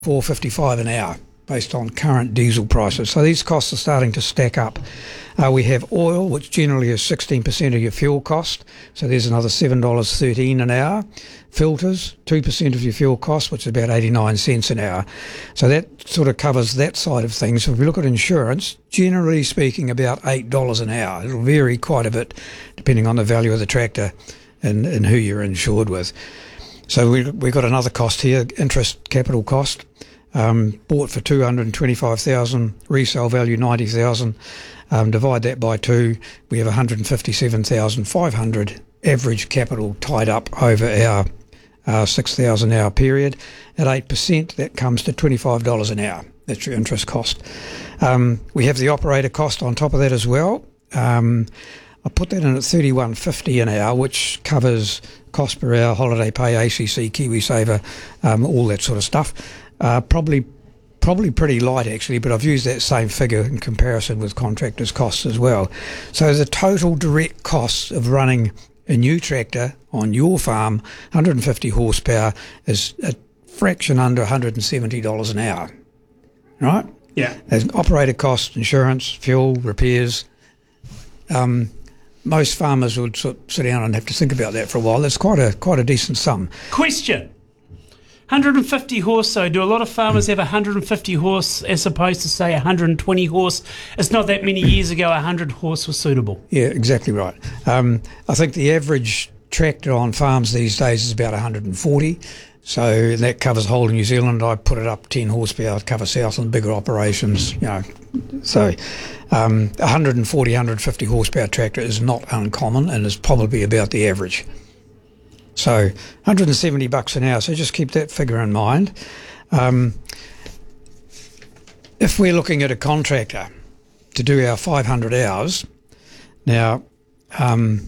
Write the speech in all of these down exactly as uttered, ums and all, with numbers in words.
four fifty-five an hour based on current diesel prices. So these costs are starting to stack up. Uh, we have oil, which generally is sixteen percent of your fuel cost. So there's another seven dollars thirteen an hour. Filters, two percent of your fuel cost, which is about eighty-nine cents an hour. So that sort of covers that side of things. So if we look at insurance, generally speaking, about eight dollars an hour. It'll vary quite a bit depending on the value of the tractor and, and who you're insured with. So we, we've got another cost here, interest capital cost. Um, bought for two hundred twenty-five thousand dollars, resale value ninety thousand dollars. Um, divide that by two, we have one hundred fifty-seven thousand five hundred dollars average capital tied up over our uh, six thousand hour period. At eight percent, that comes to twenty-five dollars an hour. That's your interest cost. Um, we have the operator cost on top of that as well. Um, I put that in at thirty-one fifty an hour, which covers cost per hour, holiday pay, A C C, KiwiSaver, um, all that sort of stuff. Uh, probably probably pretty light actually, but I've used that same figure in comparison with contractors' costs as well. So the total direct costs of running a new tractor on your farm, one hundred fifty horsepower, is a fraction under one hundred seventy dollars an hour, right? Yeah. There's operator costs, insurance, fuel, repairs. Um, most farmers would sort of sit down and have to think about that for a while. That's quite a quite a decent sum. Question. one hundred fifty horse, so do a lot of farmers have one hundred fifty horse as opposed to, say, one hundred twenty horse? It's not that many years ago one hundred horse was suitable. Yeah, exactly right. Um, I think the average tractor on farms these days is about one hundred forty, so that covers whole of New Zealand. I put it up ten horsepower to cover Southland, bigger operations, you know. So um, one hundred forty, one hundred fifty horsepower tractor is not uncommon and is probably about the average. So one hundred seventy bucks an hour, so just keep that figure in mind. Um, if we're looking at a contractor to do our five hundred hours, now um,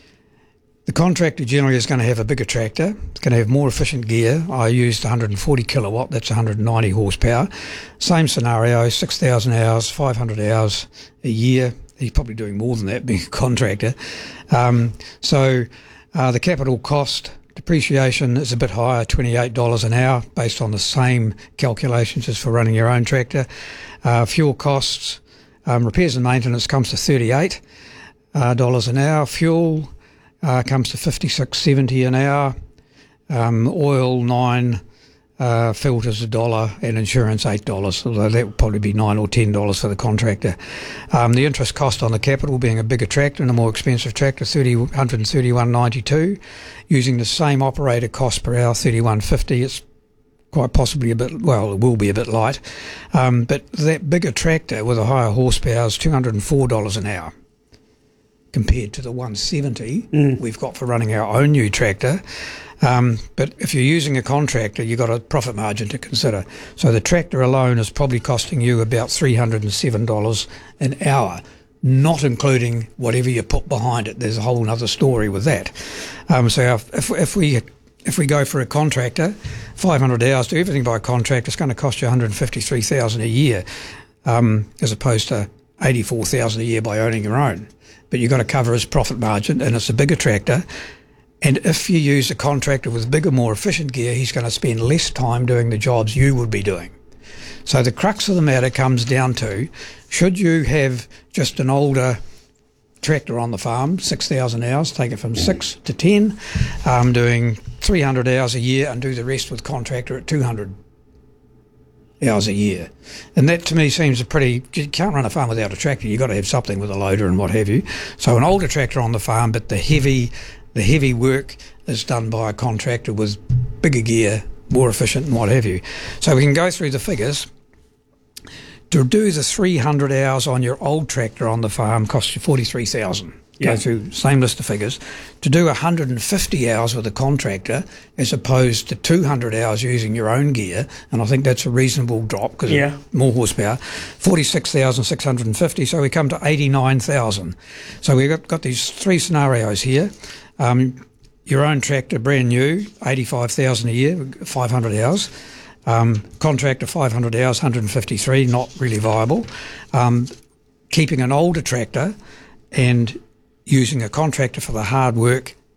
the contractor generally is going to have a bigger tractor, it's going to have more efficient gear. I used one hundred forty kilowatt, that's one hundred ninety horsepower. Same scenario, six thousand hours, five hundred hours a year. He's probably doing more than that being a contractor. Um, so Uh, the capital cost, depreciation is a bit higher, twenty-eight dollars an hour, based on the same calculations as for running your own tractor. Uh, fuel costs, um, repairs and maintenance comes to thirty-eight dollars an hour. Fuel uh, comes to fifty-six seventy an hour. Um, oil, nine. Uh, filters a dollar, and insurance eight dollars, although that would probably be nine or ten dollars for the contractor. Um, the interest cost on the capital, being a bigger tractor and a more expensive tractor, one hundred thirty-one ninety-two. Using the same operator cost per hour, thirty-one fifty. It's quite possibly a bit, well, it will be a bit light. Um, but that bigger tractor with a higher horsepower is two hundred four dollars an hour, compared to the one hundred seventy mm. we've got for running our own new tractor. Um, but if you're using a contractor, you've got a profit margin to consider. So the tractor alone is probably costing you about three hundred seven dollars an hour, not including whatever you put behind it. There's a whole other story with that. Um, so if, if we if we go for a contractor, five hundred hours, do everything by a contract, it's going to cost you one hundred fifty-three thousand dollars a year, um, as opposed to eighty-four thousand dollars a year by owning your own. But you've got to cover his profit margin, and it's a bigger tractor. And if you use a contractor with bigger, more efficient gear, he's going to spend less time doing the jobs you would be doing. So the crux of the matter comes down to, should you have just an older tractor on the farm, six thousand hours, take it from six to ten, um, doing three hundred hours a year, and do the rest with contractor at two hundred hours a year? And that to me seems a pretty, you can't run a farm without a tractor. You've got to have something with a loader and what have you. So an older tractor on the farm, but the heavy The heavy work is done by a contractor with bigger gear, more efficient and what have you. So we can go through the figures. To do the three hundred hours on your old tractor on the farm costs you forty-three thousand dollars. Go yeah. through same list of figures. To do one hundred fifty hours with a contractor as opposed to two hundred hours using your own gear, and I think that's a reasonable drop because yeah. of more horsepower, forty-six thousand six hundred fifty, so we come to eighty-nine thousand. So we've got, got these three scenarios here. Um, your own tractor, brand new, eighty-five thousand a year, five hundred hours. Um, contractor, five hundred hours, one hundred fifty-three, not really viable. Um, keeping an older tractor and using a contractor for the hard work,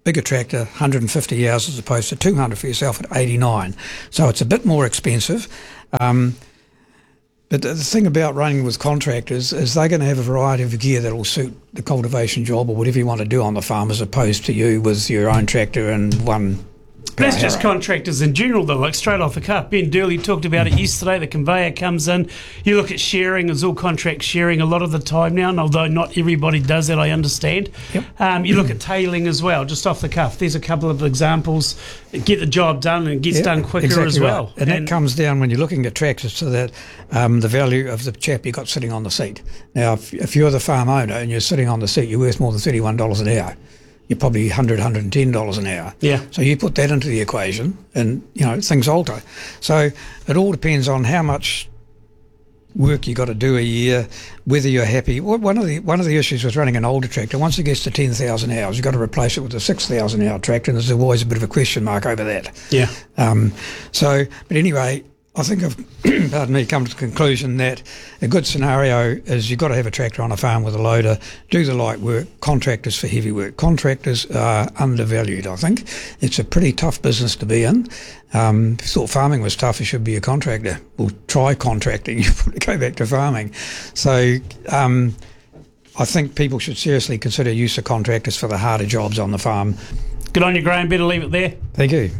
bigger tractor, one hundred fifty hours as opposed to two hundred for yourself at eighty-nine. So it's a bit more expensive. Um, but the thing about running with contractors is they're going to have a variety of gear that will suit the cultivation job or whatever you want to do on the farm, as opposed to you with your own tractor and one. That's just contractors in general, though, like straight off the cuff. Ben Durley talked about it yesterday. The conveyor comes in. You look at sharing, it's all contract sharing a lot of the time now, and although not everybody does that, I understand. Yep. Um, you look at tailing as well, just off the cuff. There's a couple of examples. Get the job done, and it gets Yep, done quicker exactly as well. Right. And, and that comes down when you're looking at tractors to that um, the value of the chap you got sitting on the seat. Now, if, if you're the farm owner and you're sitting on the seat, you're worth more than thirty-one dollars an hour. You're probably one hundred dollars, one hundred ten dollars an hour. Yeah. So you put that into the equation and, you know, things alter. So it all depends on how much work you got to do a year, whether you're happy. One of the one of the issues with running an older tractor, once it gets to ten thousand hours, you've got to replace it with a six thousand hour tractor, and there's always a bit of a question mark over that. Yeah. Um, so, but anyway, I think I've, pardon me, come to the conclusion that a good scenario is you've got to have a tractor on a farm with a loader, do the light work, contractors for heavy work. Contractors are undervalued, I think. It's a pretty tough business to be in. Um, if you thought farming was tough, you should be a contractor. Well, try contracting, you probably go back to farming. So um, I think people should seriously consider use of contractors for the harder jobs on the farm. Good on you, Graham. Better leave it there. Thank you.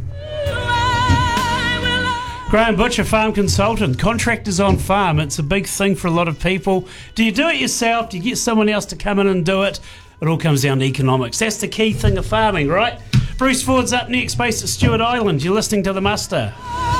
Graham Butcher, farm consultant. Contractors on farm, it's a big thing for a lot of people. Do you do it yourself? Do you get someone else to come in and do it? It all comes down to economics. That's the key thing of farming, right? Bruce Ford's up next, based at Stewart Island. You're listening to The Muster.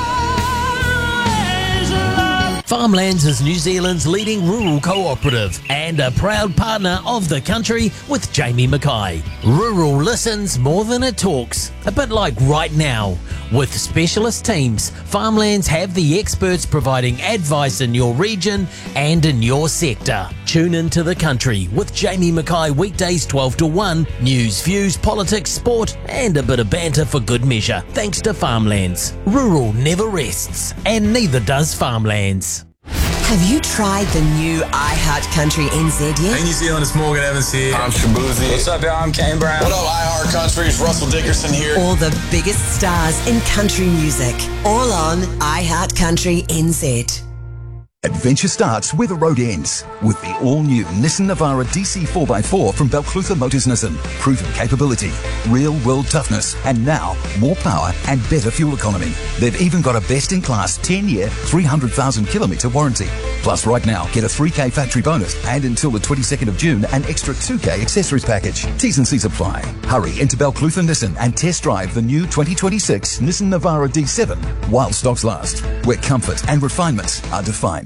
Farmlands is New Zealand's leading rural cooperative and a proud partner of the country with Jamie Mackay. Rural listens more than it talks, a bit like right now. With specialist teams, Farmlands have the experts providing advice in your region and in your sector. Tune into the country with Jamie Mackay weekdays twelve to one, news, views, politics, sport and a bit of banter for good measure. Thanks to Farmlands. Rural never rests, and neither does Farmlands. Have you tried the new iHeart Country N Z yet? Hey New Zealand, it's Morgan Evans here. I'm Shabuzi. What's up, y'all? I'm Kane Brown. What up, iHeart Country? It's Russell Dickerson here. All the biggest stars in country music, all on iHeart Country N Z. Adventure starts where the road ends with the all-new Nissan Navara D C four by four from Belclutha Motors Nissan. Proven capability, real-world toughness, and now more power and better fuel economy. They've even got a best-in-class ten-year, three hundred thousand kilometre warranty. Plus, right now, get a three K factory bonus and until the twenty-second of June, an extra two K accessories package. T's and C's apply. Hurry into Belclutha Nissan and test drive the new twenty twenty-six Nissan Navara D seven while stocks last, where comfort and refinement are defined.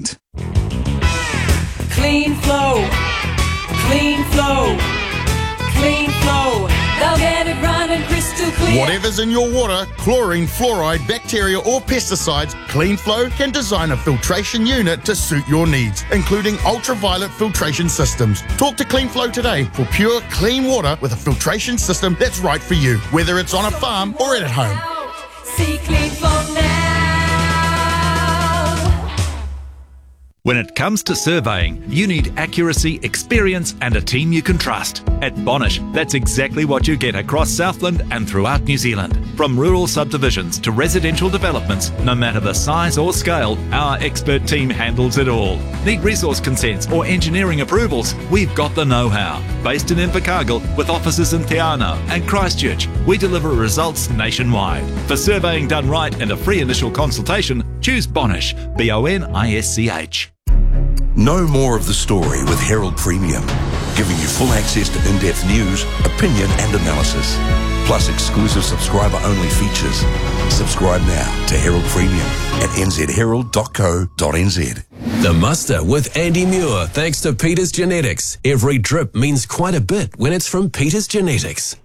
Clean flow, clean flow, clean flow. They'll get it running crystal clear. Whatever's in your water, chlorine, fluoride, bacteria or pesticides, CleanFlow can design a filtration unit to suit your needs, including ultraviolet filtration systems. Talk to CleanFlow today for pure, clean water with a filtration system that's right for you, whether it's on a farm or at home. See CleanFlow now. When it comes to surveying, you need accuracy, experience and a team you can trust. At Bonish, that's exactly what you get across Southland and throughout New Zealand. From rural subdivisions to residential developments, no matter the size or scale, our expert team handles it all. Need resource consents or engineering approvals? We've got the know-how. Based in Invercargill with offices in Te Anau and Christchurch, we deliver results nationwide. For surveying done right and a free initial consultation, choose Bonish, B O N I S C H. Know more of the story with Herald Premium, giving you full access to in-depth news, opinion and analysis, plus exclusive subscriber-only features. Subscribe now to Herald Premium at n z herald dot co dot n z. The Muster with Andy Muir, thanks to Peters Genetics. Every drip means quite a bit when it's from Peters Genetics.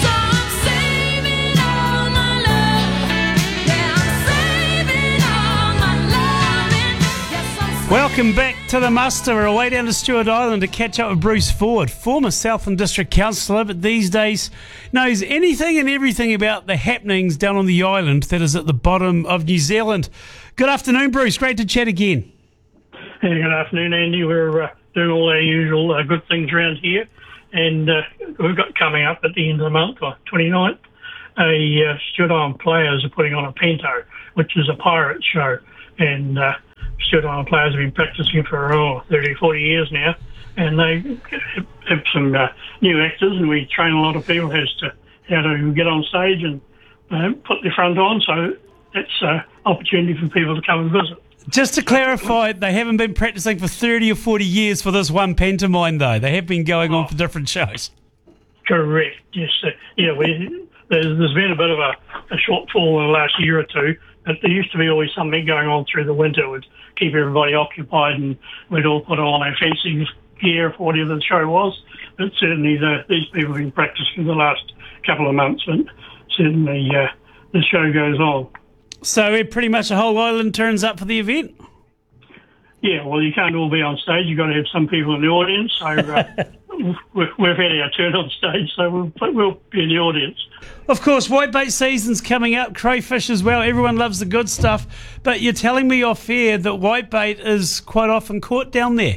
Welcome back to The Muster. We're away down to Stewart Island to catch up with Bruce Ford, former Southland District Councillor, but these days knows anything and everything about the happenings down on the island that is at the bottom of New Zealand. Good afternoon, Bruce. Great to chat again. Hey, good afternoon, Andy. We're uh, doing all our usual uh, good things around here. And uh, we've got coming up at the end of the month, or twenty-ninth, a uh, Stewart Island Players are putting on a Pento, which is a pirate show. And uh, Stewart Island Players have been practicing for oh, thirty, forty years now. And they have some uh, new actors, and we train a lot of people as to how to get on stage and uh, put their front on. So that's an opportunity for people to come and visit. Just to clarify, they haven't been practicing for thirty or forty years for this one pantomime, though. They have been going on for different shows. Correct, yes. Uh, yeah, we, there's, there's been a bit of a, a shortfall in the last year or two, but there used to be always something going on through the winter. We'd keep everybody occupied, and we'd all put on our fencing gear for whatever the show was. But certainly the, these people have been practicing the last couple of months, and certainly uh, the show goes on. So pretty much the whole island turns up for the event? Yeah, well, you can't all be on stage. You've got to have some people in the audience. So uh, we've, we've had our turn on stage, so we'll, we'll be in the audience. Of course, whitebait season's coming up, crayfish as well. Everyone loves the good stuff. But you're telling me off air that whitebait is quite often caught down there?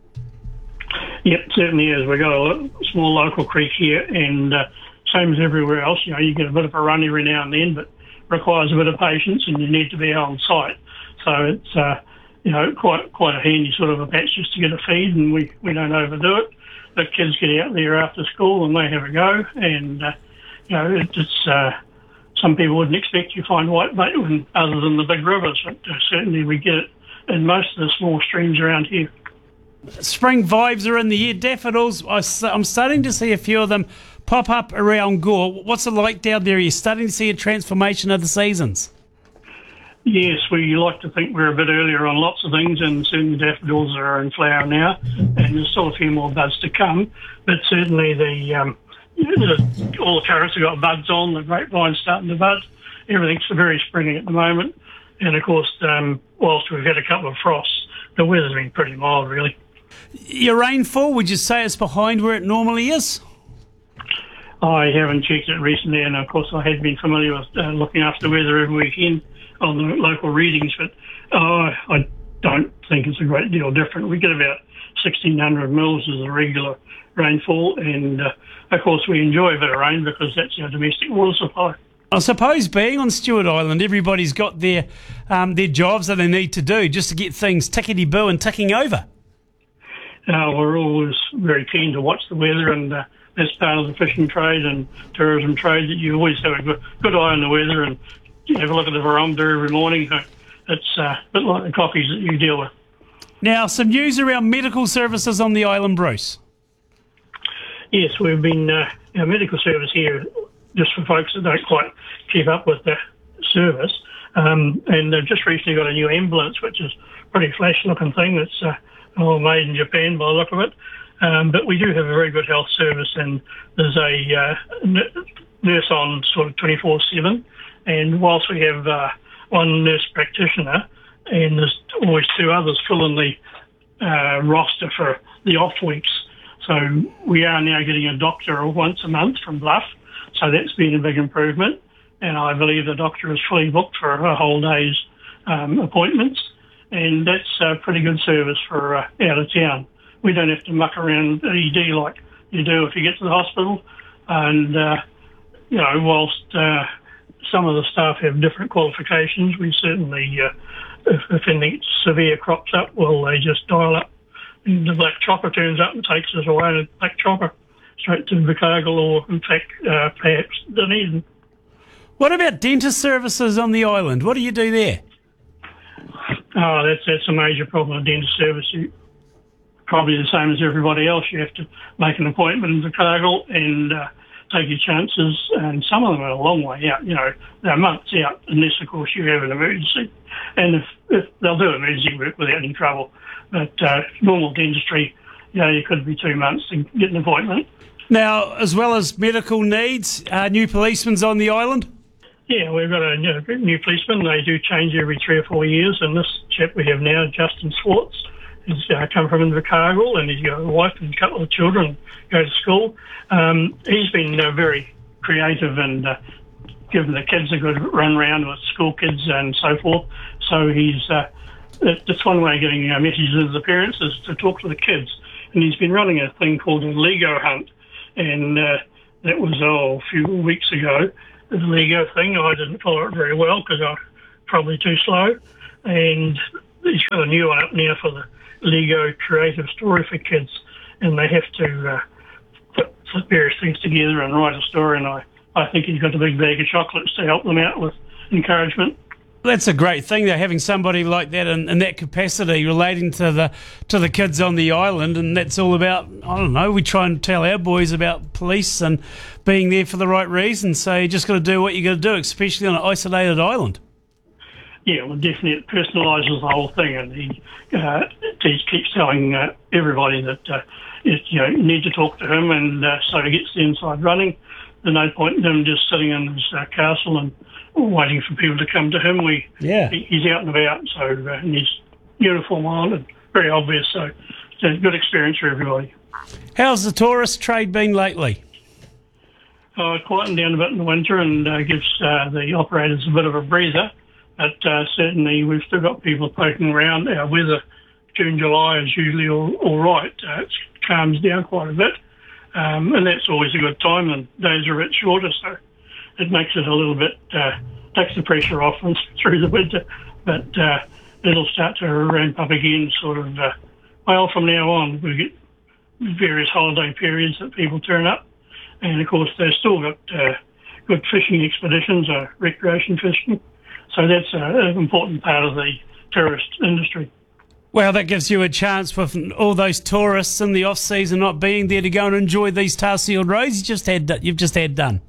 Yep, certainly is. We've got a small local creek here, and uh, same as everywhere else, you know, you get a bit of a run every now and then, but requires a bit of patience, and you need to be on site. So it's, uh, you know, quite quite a handy sort of a patch just to get a feed, and we, we don't overdo it. The kids get out there after school and they have a go, and, uh, you know, it's, it's uh, some people wouldn't expect you find whitebait when, other than the big rivers, but uh, certainly we get it in most of the small streams around here. Spring vibes are in the air. Daffodils, I'm starting to see a few of them pop up around Gore. What's it like down there? Are you starting to see a transformation of the seasons? Yes, we like to think we're a bit earlier on lots of things, and certainly daffodils are in flower now, and there's still a few more buds to come. But certainly the, um, the all the carrots have got buds on, the grapevine's starting to bud. Everything's very springy at the moment. And of course, um, whilst we've had a couple of frosts, the weather's been pretty mild, really. Your rainfall, would you say it's behind where it normally is? I haven't checked it recently, and of course I had been familiar with uh, looking after the weather every weekend on the local readings, but uh, I don't think it's a great deal different. We get about sixteen hundred mils as a regular rainfall, and uh, of course we enjoy a bit of rain because that's our domestic water supply. I suppose being on Stewart Island, everybody's got their um, their jobs that they need to do just to get things tickety-boo and ticking over. Uh, we're always very keen to watch the weather, and uh, that's part of the fishing trade and tourism trade, that you always have a good, good eye on the weather and you have a look at the barometer every morning. So it's uh, a bit like the coffees that you deal with. Now, some news around medical services on the island, Bruce. Yes, we've been, uh, our medical service here, just for folks that don't quite keep up with the service, um, and they've just recently got a new ambulance, which is a pretty flash-looking thing. It's uh, all made in Japan by the look of it. Um, but we do have a very good health service, and there's a uh, nurse on sort of twenty-four seven. And whilst we have uh, one nurse practitioner, and there's always two others filling the uh, roster for the off weeks. So we are now getting a doctor once a month from Bluff. So that's been a big improvement. And I believe the doctor is fully booked for a whole day's um, appointments. And that's a pretty good service for uh, out of town. We don't have to muck around E D like you do if you get to the hospital. And, uh, you know, whilst uh, some of the staff have different qualifications, we certainly, uh, if, if anything severe crops up, well, they just dial up. And the black chopper turns up and takes us away in a black chopper straight to Invercargill, or, in fact, uh, perhaps Dunedin. What about dentist services on the island? What do you do there? Oh, that's that's a major problem with dentist service. You, probably the same as everybody else. You have to make an appointment in Invercargill and uh, take your chances, and some of them are a long way out. You know, they're months out, unless, of course, you have an emergency. And if, if they'll do emergency work without any trouble. But uh, normal dentistry, you know, you could be two months to get an appointment. Now, as well as medical needs, uh, new policemen's on the island? Yeah, we've got a you know, new policeman. They do change every three or four years, and this chap we have now, Justin Swartz, he's uh, come from Invercargill, and he's got a wife and a couple of children go to school. Um, he's been uh, very creative and uh, given the kids a good run round with school kids and so forth. So he's uh, that's one way of getting uh, messages to the parents is to talk to the kids. And he's been running a thing called a Lego hunt, and uh, that was oh, a few weeks ago. The Lego thing, I didn't follow it very well because I was probably too slow, and he's got a new one up now for the Lego Creative Story for kids, and they have to uh, put various things together and write a story, and I, I think he's got a big bag of chocolates to help them out with encouragement. That's a great thing, though, having somebody like that in, in that capacity relating to the to the kids on the island, and that's all about, I don't know, we try and tell our boys about police and being there for the right reasons, so you just got to do what you got to do, especially on an isolated island. Yeah, well, definitely it personalises the whole thing, and he, uh, he keeps telling uh, everybody that uh, it, you know, you need to talk to him, and uh, so he gets the inside running. There's no point in him just sitting in his uh, castle and waiting for people to come to him. We, yeah. he, he's out and about, so uh, and he's uniform on and very obvious, so it's a good experience for everybody. How's the tourist trade been lately? Uh, quieting down a bit in the winter and uh, gives uh, the operators a bit of a breather, but uh, certainly we've still got people poking around. Our weather, June, July is usually all, all right. Uh, it calms down quite a bit, um, and that's always a good time, and days are a bit shorter, so it makes it a little bit, uh, takes the pressure off through the winter, but uh, it'll start to ramp up again sort of, uh, well, from now on. We get various holiday periods that people turn up, and of course they've still got uh, good fishing expeditions, uh, recreation fishing, so that's uh, an important part of the tourist industry. Well, that gives you a chance with all those tourists in the off-season not being there to go and enjoy these tar-sealed roads you just had, you've just had done.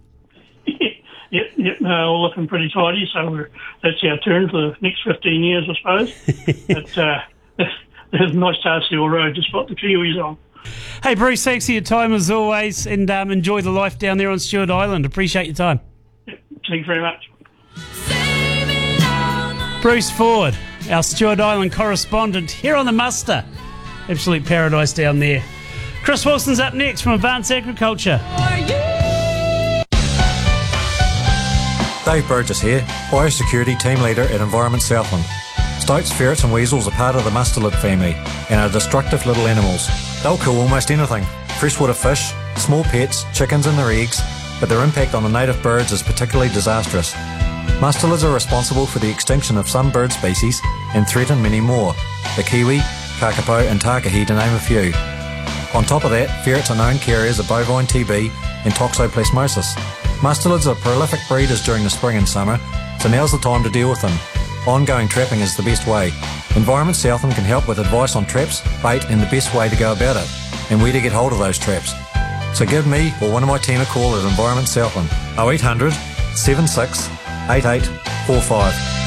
Yep, yep, uh, all looking pretty tidy, so we're, that's our turn for the next fifteen years, I suppose. But uh, there's a nice tar-seal road to spot the Kiwis on. Hey, Bruce, thanks for your time as always, and um, enjoy the life down there on Stewart Island. Appreciate your time. Yep, thank you very much. Bruce Ford, our Stewart Island correspondent here on the Muster. Absolute paradise down there. Chris Wilson's up next from Advanced Agriculture. Dave Burgess here, Biosecurity Team Leader at Environment Southland. Stoats, ferrets and weasels are part of the mustelid family and are destructive little animals. They'll kill almost anything, freshwater fish, small pets, chickens and their eggs, but their impact on the native birds is particularly disastrous. Mustelids are responsible for the extinction of some bird species and threaten many more, the kiwi, kakapo and takahi to name a few. On top of that, ferrets are known carriers of bovine T B and toxoplasmosis. Mustelids are prolific breeders during the spring and summer, so now's the time to deal with them. Ongoing trapping is the best way. Environment Southland can help with advice on traps, bait and the best way to go about it, and where to get hold of those traps. So give me or one of my team a call at Environment Southland, oh eight hundred, seven six, eight eight four five.